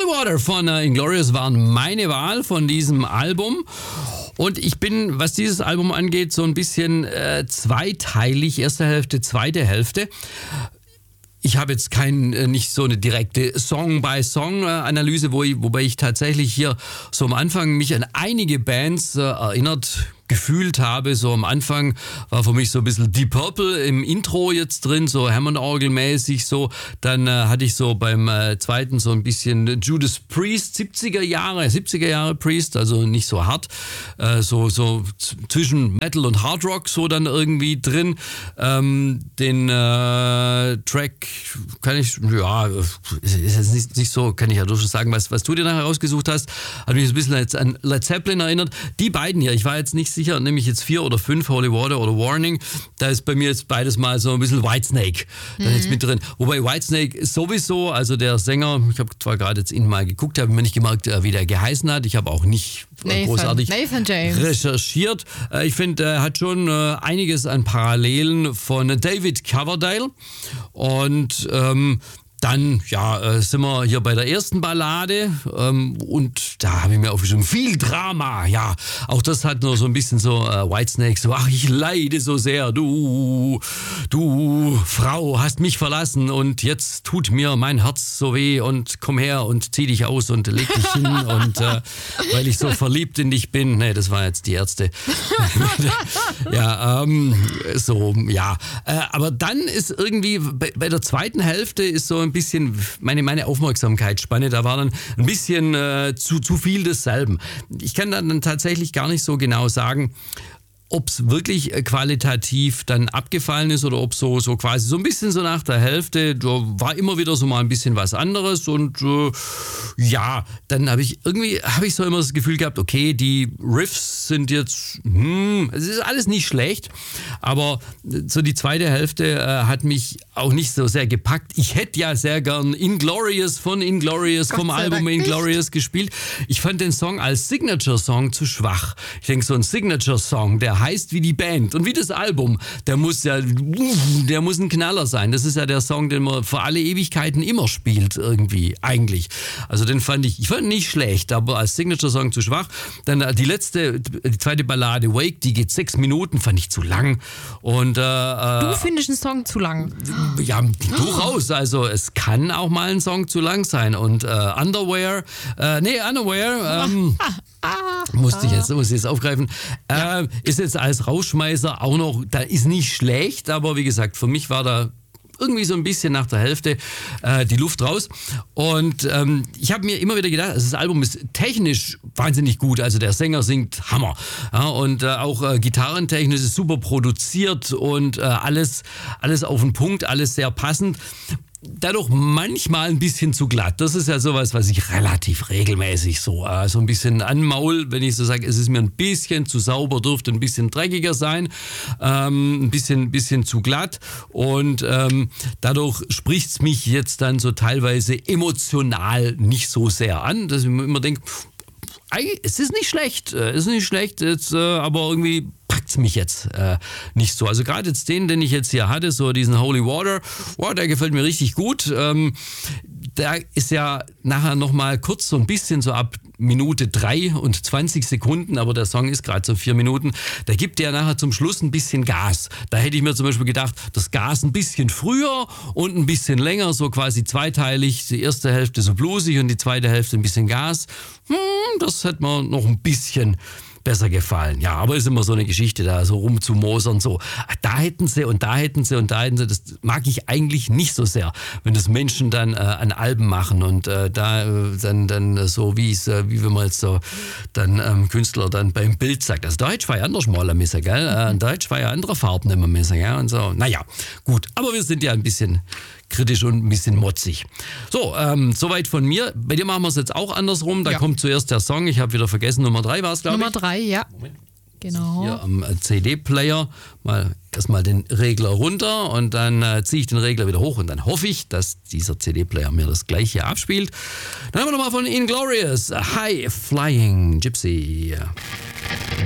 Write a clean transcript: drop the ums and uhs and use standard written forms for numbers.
Holy Water von Inglorious waren meine Wahl von diesem Album. Und ich bin, was dieses Album angeht, so ein bisschen zweiteilig. Erste Hälfte, zweite Hälfte. Ich habe jetzt nicht so eine direkte Song-by-Song-Analyse, wobei ich tatsächlich hier so am Anfang mich an einige Bands erinnert gefühlt habe. So am Anfang war für mich so ein bisschen Deep Purple im Intro jetzt drin, so Hammond-Orgel-mäßig so. Dann hatte ich so beim zweiten so ein bisschen Judas Priest, 70er Jahre Priest, also nicht so hart. So zwischen Metal und Hard Rock so dann irgendwie drin. Den Track kann ich, ja, ist jetzt nicht so, kann ich ja durchaus sagen, was du dir nachher rausgesucht hast. Hat mich ein bisschen jetzt an Led Zeppelin erinnert. Die beiden hier, ich war jetzt nicht sicher, nehme ich jetzt 4 oder 5, Holy Water oder Warning. Da ist bei mir jetzt beides mal so ein bisschen Whitesnake dann jetzt mit drin. Wobei Whitesnake sowieso, also der Sänger, ich habe zwar gerade jetzt ihn mal geguckt, habe mir nicht gemerkt, wie der geheißen hat. Ich habe auch nicht großartig recherchiert. Ich finde, er hat schon einiges an Parallelen von David Coverdale. Und dann sind wir hier bei der ersten Ballade und da habe ich mir aufgeschrieben, viel Drama, ja, auch das hat nur so ein bisschen so Whitesnake, so, ach, ich leide so sehr, du Frau hast mich verlassen und jetzt tut mir mein Herz so weh und komm her und zieh dich aus und leg dich hin und weil ich so verliebt in dich bin, nee, das war jetzt die Ärzte. Aber dann ist irgendwie, bei der zweiten Hälfte ist so ein bisschen meine Aufmerksamkeitsspanne, da war dann ein bisschen zu viel desselben. Ich kann dann tatsächlich gar nicht so genau sagen, ob es wirklich qualitativ dann abgefallen ist oder ob so quasi so ein bisschen so nach der Hälfte, da war immer wieder so mal ein bisschen was anderes und dann habe ich so immer das Gefühl gehabt, okay, die Riffs sind jetzt, es ist alles nicht schlecht, aber so die zweite Hälfte hat mich auch nicht so sehr gepackt. Ich hätte ja sehr gern Inglorious vom Album Inglorious gespielt. Ich fand den Song als Signature-Song zu schwach. Ich denke, so ein Signature-Song, der heißt wie die Band und wie das Album, der muss ein Knaller sein. Das ist ja der Song, den man für alle Ewigkeiten immer spielt irgendwie, eigentlich. Also den fand ich nicht schlecht, aber als Signature-Song zu schwach. Dann die zweite Ballade, Wake, die geht 6 Minuten, fand ich zu lang. Und du findest einen Song zu lang? Ja, durchaus. Also es kann auch mal ein Song zu lang sein. Und Underwear, muss ich jetzt aufgreifen, ist jetzt als Rausschmeißer auch noch, da ist nicht schlecht, aber wie gesagt, für mich war da irgendwie so ein bisschen nach der Hälfte die Luft raus. Und ich habe mir immer wieder gedacht, also das Album ist technisch wahnsinnig gut. Also der Sänger singt Hammer. Ja, und auch gitarrentechnisch ist super produziert und alles auf den Punkt, alles sehr passend. Dadurch manchmal ein bisschen zu glatt. Das ist ja sowas, was ich relativ regelmäßig so ein bisschen anmaul, wenn ich so sage, es ist mir ein bisschen zu sauber, dürfte ein bisschen dreckiger sein, ein bisschen zu glatt und dadurch spricht es mich jetzt dann so teilweise emotional nicht so sehr an, dass ich mir immer denke, es ist nicht schlecht, jetzt, aber irgendwie packt's mich jetzt nicht so. Also gerade jetzt den ich jetzt hier hatte, so diesen Holy Water, der gefällt mir richtig gut. Der ist ja nachher nochmal kurz so ein bisschen so ab Minute 3 und 20 Sekunden, aber der Song ist gerade so 4 Minuten. Da gibt der nachher zum Schluss ein bisschen Gas. Da hätte ich mir zum Beispiel gedacht, das Gas ein bisschen früher und ein bisschen länger, so quasi zweiteilig. Die erste Hälfte so bluesig und die zweite Hälfte ein bisschen Gas. Das hätte mir noch ein bisschen besser gefallen. Ja, aber ist immer so eine Geschichte, da so rumzumosern, so. Da hätten sie und da hätten sie und da hätten sie. Das mag ich eigentlich nicht so sehr, wenn das Menschen dann an Alben machen und dann so wie wenn man jetzt so dann Künstler dann beim Bild sagt, also Deutsch war ja anders mal ein bisschen, gell? Deutsch war ja andere Farben immer ein bisschen, ja, und so. Naja, gut, aber wir sind ja ein bisschen kritisch und ein bisschen motzig. So, soweit von mir. Bei dir machen wir es jetzt auch andersrum. Da kommt zuerst der Song. Ich habe wieder vergessen, Nummer 3 war es, glaube ich. Nummer 3, ja. Moment. Genau. Hier am CD-Player erstmal den Regler runter und dann ziehe ich den Regler wieder hoch und dann hoffe ich, dass dieser CD-Player mir das gleiche abspielt. Dann haben wir nochmal von Inglorious, High Flying Gypsy.